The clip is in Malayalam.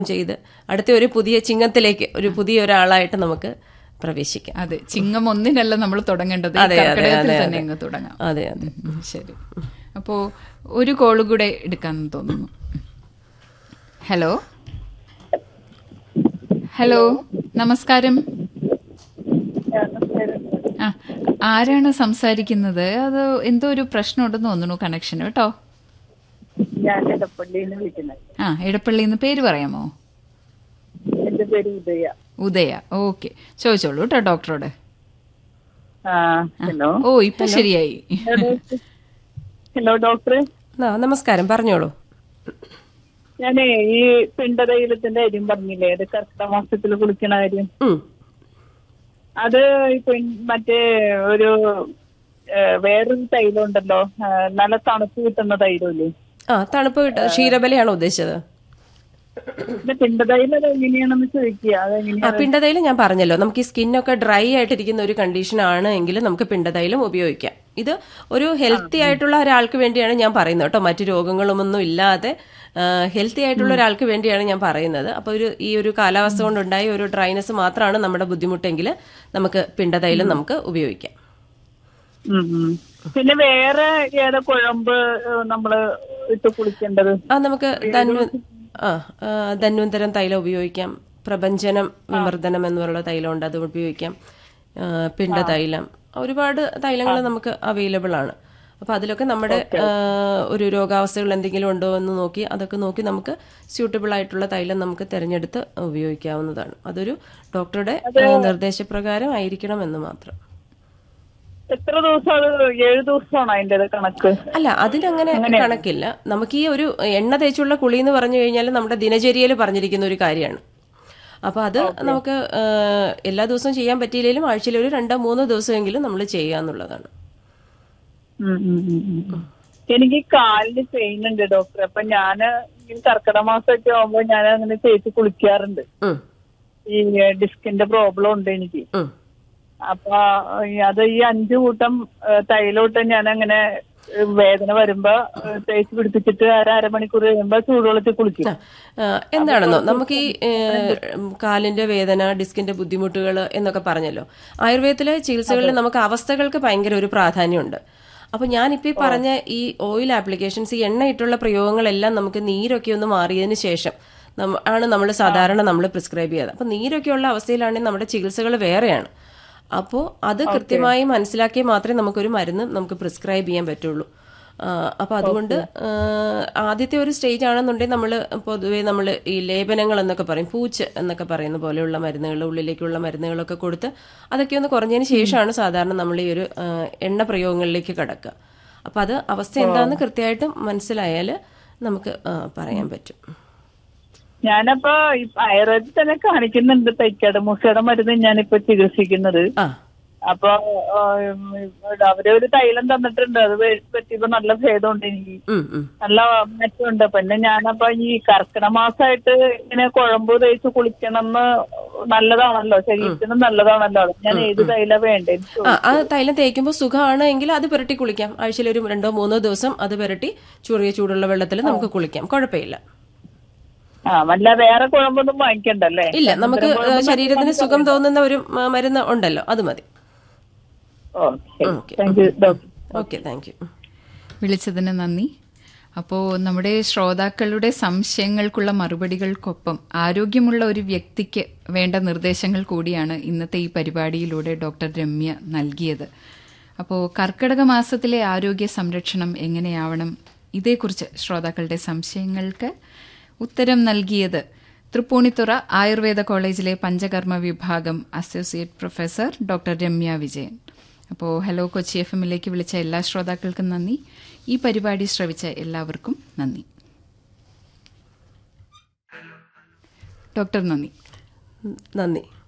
ചെയ്ത് അടുത്ത ഒരു പുതിയ ചിങ്ങത്തിലേക്ക് ഒരു പുതിയ ഒരാളായിട്ട് നമുക്ക് പ്രവേശിക്കാം. അതെ, ചിങ്ങം ഒന്നിനല്ല നമ്മൾ തുടങ്ങേണ്ടത്, കർക്കിടകത്തിൽ തന്നെ അങ്ങ് തുടങ്ങാം. അതെ അതെ, ശരി. അപ്പോ ഒരു കോള് കൂടെ എടുക്കാന്ന് തോന്നുന്നു. ഹലോ ഹലോ, നമസ്കാരം. ആ, ആരാണ് സംസാരിക്കുന്നത്? അത് എന്തോ ഒരു പ്രശ്നമുണ്ടെന്ന് തോന്നുന്നു കണക്ഷൻ കേട്ടോ. ഞാൻ ഇടപ്പള്ളിന്ന് വിളിക്കുന്നത്. ആ, ഇടപ്പള്ളിന്ന് പേര് പറയാമോ? എന്റെ പേര് ഉദയ. ഉദയ, ഓക്കെ. ചോദിച്ചോളൂ കേട്ടോ ഡോക്ടറോട്. ഹലോ. ഓ, ഇപ്പൊ ശരിയായി. Hello doctor. നമസ്കാരം, പറഞ്ഞോളൂ. ഞാനേ ഈ പിണ്ടതൈലത്തിന്റെ കാര്യം പറഞ്ഞില്ലേ, അത് കർക്കിടക മാസത്തിൽ കുളിക്കണ കാര്യം. അത് ഇപ്പൊ മറ്റേ ഒരു വേറൊരു തൈലം ഉണ്ടല്ലോ, നല്ല തണുപ്പ് കിട്ടുന്ന തൈലല്ലേ? തണുപ്പ് കിട്ടുക ക്ഷീരബലയാണോ ഉദ്ദേശിച്ചത്? പിണ്ടതൈലം അത് എങ്ങനെയാണെന്ന് ചോദിക്കുക. അതെങ്ങനെയാ? പിണ്ടതൈലം ഞാൻ പറഞ്ഞല്ലോ, നമുക്ക് ഈ സ്കിന്നൊക്കെ ഡ്രൈ ആയിട്ടിരിക്കുന്ന ഒരു കണ്ടീഷൻ ആണ് എങ്കിൽ നമുക്ക് പിണ്ടതൈലം ഉപയോഗിക്കാം. ഇത് ഒരു ഹെൽത്തി ആയിട്ടുള്ള ഒരാൾക്ക് വേണ്ടിയാണ് ഞാൻ പറയുന്നത് കേട്ടോ, മറ്റു രോഗങ്ങളൊന്നും ഇല്ലാതെ ഹെൽത്തി ആയിട്ടുള്ള ഒരാൾക്ക് വേണ്ടിയാണ് ഞാൻ പറയുന്നത്. അപ്പൊ ഈ ഒരു കാലാവസ്ഥ കൊണ്ടുണ്ടായ ഒരു ഡ്രൈനെസ് മാത്രമാണ് നമ്മുടെ ബുദ്ധിമുട്ടെങ്കിൽ നമുക്ക് പിണ്ടതൈലം നമുക്ക് ഉപയോഗിക്കാം. പിന്നെ വേറെ ഏതാ കുഴമ്പ് നമ്മള് ഇട്ട് കുളിക്കേണ്ടത്? നമുക്ക് ധന്വന്തരം തൈലം ഉപയോഗിക്കാം. പ്രപഞ്ചനം വിമർദ്ദനം എന്നുള്ള തൈലമുണ്ട്, അത് ഉപയോഗിക്കാം. പിണ്ടതൈലം, ഒരുപാട് തൈലങ്ങൾ നമുക്ക് അവൈലബിൾ ആണ്. അപ്പൊ അതിലൊക്കെ നമ്മുടെ ഒരു രോഗാവസ്ഥകൾ എന്തെങ്കിലും ഉണ്ടോ എന്ന് നോക്കി അതൊക്കെ നോക്കി നമുക്ക് സ്യൂട്ടബിൾ ആയിട്ടുള്ള തൈലം നമുക്ക് തിരഞ്ഞെടുത്ത് ഉപയോഗിക്കാവുന്നതാണ്. അതൊരു ഡോക്ടറുടെ നിർദ്ദേശപ്രകാരം ആയിരിക്കണം എന്ന് മാത്രം. എത്ര ദിവസം? 7 ദിവസമാണോ അതിന്റെ കണക്ക്? അല്ല, അതിനങ്ങനെ കണക്കില്ല. നമുക്ക് ഈ ഒരു എണ്ണ തേച്ചുള്ള കുളി എന്ന് പറഞ്ഞു കഴിഞ്ഞാൽ നമ്മുടെ ദിനചര്യയിൽ പറഞ്ഞിരിക്കുന്ന ഒരു കാര്യമാണ്. അപ്പൊ അത് നമുക്ക് എല്ലാ ദിവസവും ചെയ്യാൻ പറ്റിയില്ലെങ്കിലും ആഴ്ചയിൽ ഒരു 2-3 ദിവസമെങ്കിലും നമ്മൾ ചെയ്യാന്നുള്ളതാണ്. എനിക്ക് കാലിന് പെയിൻ ഉണ്ട് ഡോക്ടർ. അപ്പൊ ഞാന് കർക്കിടക മാസമൊക്കെ ആവുമ്പോ ഞാൻ അങ്ങനെ തേച്ച് കുളിക്കാറുണ്ട്. ഈ ഡിസ്കിന്റെ പ്രോബ്ലം ഉണ്ട് എനിക്ക്. അപ്പൊ അത് ഈ 5 കൂട്ടം തൈലോട്ട് ഞാൻ അങ്ങനെ വേദന വരുമ്പോ തേച്ച് പിടിപ്പിച്ചിട്ട് അരമണിക്കൂർ കഴിയുമ്പോ ചൂടുവെള്ളത്തിൽ കുളിക്കും. എന്താണെന്നോ, നമുക്ക് ഈ കാലിന്റെ വേദന, ഡിസ്കിന്റെ ബുദ്ധിമുട്ടുകൾ എന്നൊക്കെ പറഞ്ഞല്ലോ, ആയുർവേദത്തിലെ ചികിത്സകളിൽ നമുക്ക് അവസ്ഥകൾക്ക് ഭയങ്കര ഒരു പ്രാധാന്യമുണ്ട്. അപ്പൊ ഞാനിപ്പോ ഈ പറഞ്ഞ ഈ ഓയിൽ ആപ്ലിക്കേഷൻസ്, ഈ എണ്ണയിട്ടുള്ള പ്രയോഗങ്ങളെല്ലാം നമുക്ക് നീരൊക്കെ ഒന്ന് മാറിയതിന് ശേഷം ആണ് നമ്മൾ സാധാരണ നമ്മൾ പ്രിസ്ക്രൈബ് ചെയ്യാറ്. അപ്പൊ നീരൊക്കെയുള്ള അവസ്ഥയിലാണെങ്കിൽ നമ്മുടെ ചികിത്സകൾ വേറെയാണ്. അപ്പോൾ അത് കൃത്യമായി മനസ്സിലാക്കിയാൽ മാത്രമേ നമുക്കൊരു മരുന്ന് നമുക്ക് പ്രിസ്ക്രൈബ് ചെയ്യാൻ പറ്റുള്ളൂ. അപ്പൊ അതുകൊണ്ട് ആദ്യത്തെ ഒരു സ്റ്റേജ് ആണെന്നുണ്ടെങ്കിൽ നമ്മൾ പൊതുവെ നമ്മൾ ഈ ലേപനങ്ങൾ എന്നൊക്കെ പറയും, പൂച്ച് എന്നൊക്കെ പറയുന്ന പോലെയുള്ള മരുന്നുകൾ, ഉള്ളിലേക്കുള്ള മരുന്നുകളൊക്കെ കൊടുത്ത് അതൊക്കെ ഒന്ന് കുറഞ്ഞതിന് ശേഷമാണ് സാധാരണ നമ്മൾ ഈ ഒരു എണ്ണ പ്രയോഗങ്ങളിലേക്ക് കടക്കുക. അപ്പൊ അത് അവസ്ഥ എന്താണെന്ന് കൃത്യമായിട്ട് മനസ്സിലായാൽ നമുക്ക് പറയാൻ പറ്റും. ഞാനപ്പോ ആയുർവേദത്തിൽ തന്നെ കാണിക്കുന്നുണ്ട്, തൈക്കാട് മൂസയുടെ മരുന്ന് ഞാനിപ്പോ ചികിത്സിക്കുന്നത്. അപ്പൊ അവരൊരു തൈലം തന്നിട്ടുണ്ട്, അത് പറ്റിയപ്പോ നല്ല ഭേദമുണ്ട് എനിക്ക്, നല്ല മാറ്റമുണ്ട്. പിന്നെ ഞാനപ്പോ ഈ കർക്കിടക മാസമായിട്ട് ഇങ്ങനെ കുഴമ്പ് തേച്ച് കുളിക്കണമെന്ന് നല്ലതാണല്ലോ, ശരീരത്തിന് നല്ലതാണല്ലോ. ഞാൻ ഏത് തൈല വേണ്ടേ? ആ തൈലം തേക്കുമ്പോൾ സുഖമാണ് എങ്കിൽ അത് പുരട്ടി കുളിക്കാം. ആഴ്ചയിൽ ഒരു 2-3 ദിവസം അത് പുരട്ടി ചെറിയ ചൂടുള്ള വെള്ളത്തിൽ നമുക്ക് കുളിക്കാം, കുഴപ്പമില്ല. വല്ല വേറെ കുഴമ്പൊന്നും വാങ്ങിക്കണ്ടല്ലേ? ഇല്ല, നമുക്ക് ശരീരത്തിന് സുഖം തോന്നുന്ന ഒരു മരുന്ന് ഉണ്ടല്ലോ, അത് മതി. Okay, thank you. വിളിച്ചതിന് നന്ദി. അപ്പോൾ നമ്മുടെ ശ്രോതാക്കളുടെ സംശയങ്ങൾക്കുള്ള മറുപടികൾക്കൊപ്പം ആരോഗ്യമുള്ള ഒരു വ്യക്തിക്ക് വേണ്ട നിർദ്ദേശങ്ങൾ കൂടിയാണ് ഇന്നത്തെ ഈ പരിപാടിയിലൂടെ ഡോക്ടർ രമ്യ നൽകിയത്. അപ്പോൾ കർക്കിടക മാസത്തിലെ ആരോഗ്യ സംരക്ഷണം എങ്ങനെയാവണം, ഇതേക്കുറിച്ച് ശ്രോതാക്കളുടെ സംശയങ്ങൾക്ക് ഉത്തരം നൽകിയത് തൃപ്പൂണിത്തുറ ആയുർവേദ കോളേജിലെ പഞ്ചകർമ്മ വിഭാഗം associate professor doctor Ramya Vijayan. അപ്പോൾ ഹലോ കൊച്ചി FM-ലേക്ക് വിളിച്ച എല്ലാ ശ്രോതാക്കൾക്കും നന്ദി. ഈ പരിപാടി ശ്രവിച്ച എല്ലാവർക്കും നന്ദി. ഡോക്ടർ നന്ദി.